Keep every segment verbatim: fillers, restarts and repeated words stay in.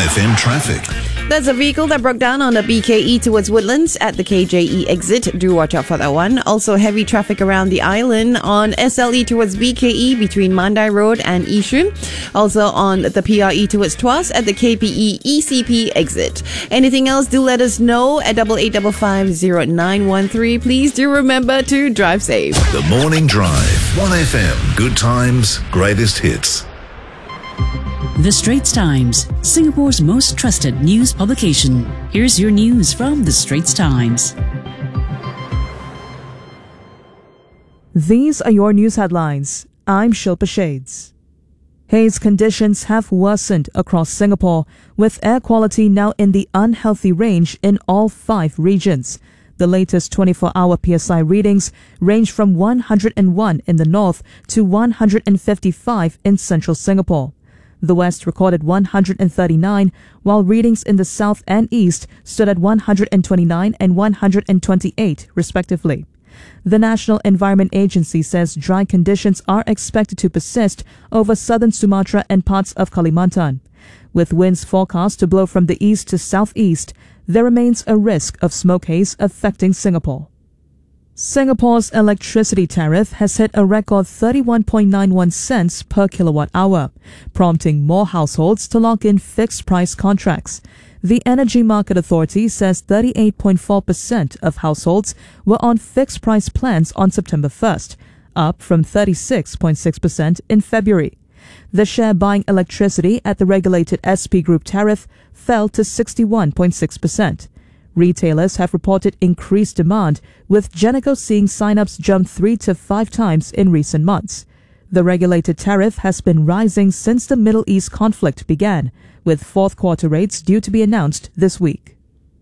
F M traffic. There's a vehicle that broke down on the B K E towards Woodlands at the K J E exit. Do watch out for that one. Also, heavy traffic around the island on S L E towards B K E between Mandai Road and Yishun. Also on the P R E towards Tuas at the K P E E C P exit. Anything else, do let us know at double eight double five zero nine one three. Please do remember to drive safe. The Morning Drive. one F M. Good times, greatest hits. The Straits Times, Singapore's most trusted news publication. Here's your news from The Straits Times. These are your news headlines. I'm Shilpa Shades. Haze conditions have worsened across Singapore, with air quality now in the unhealthy range in all five regions. The latest twenty-four hour P S I readings range from one hundred one in the north to one hundred fifty-five in central Singapore. The West recorded one hundred thirty-nine, while readings in the South and East stood at one hundred twenty-nine and one hundred twenty-eight, respectively. The National Environment Agency says dry conditions are expected to persist over southern Sumatra and parts of Kalimantan. With winds forecast to blow from the east to southeast, there remains a risk of smoke haze affecting Singapore. Singapore's electricity tariff has hit a record thirty-one point nine one cents per kilowatt hour, prompting more households to lock in fixed price contracts. The Energy Market Authority says thirty-eight point four percent of households were on fixed price plans on September first, up from thirty-six point six percent in February. The share buying electricity at the regulated S P Group tariff fell to sixty-one point six percent. Retailers have reported increased demand, with Geneco seeing sign-ups jump three to five times in recent months. The regulated tariff has been rising since the Middle East conflict began, with fourth quarter rates due to be announced this week.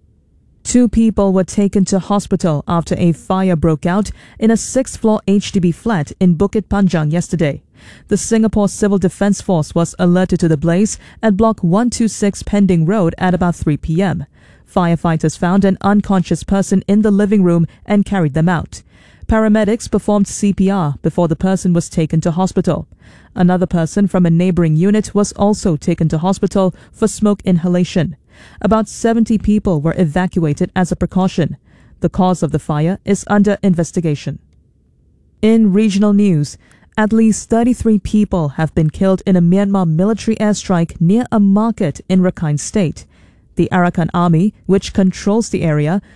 Two people were taken to hospital after a fire broke out in a sixth floor H D B flat in Bukit Panjang yesterday. The Singapore Civil Defence Force was alerted to the blaze at Block one two six Pending Road at about three p.m. Firefighters found an unconscious person in the living room and carried them out. Paramedics performed C P R before the person was taken to hospital. Another person from a neighbouring unit was also taken to hospital for smoke inhalation. About seventy people were evacuated as a precaution. The cause of the fire is under investigation. In regional news, at least thirty-three people have been killed in a Myanmar military airstrike near a market in Rakhine State. The Arakan Army, which controls the area,